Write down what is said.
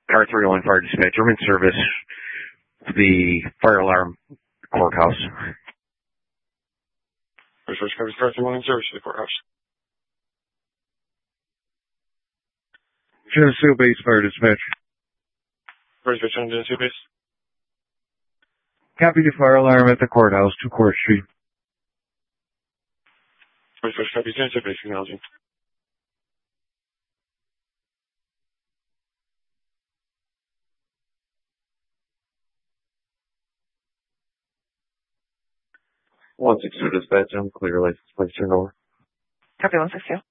Car 301 Fire Dispatch. I'm in service to the fire alarm courthouse. First Coverage Car 301 in service to the courthouse. Geneseo Base Fire Dispatch. First Dispatch on Geneseo Base. Copy the fire alarm at the courthouse, 2 Court Street. First Copy Geneseo Base, acknowledging. One 160 dispatch, I'm clear, license plate turned over. Copy 160.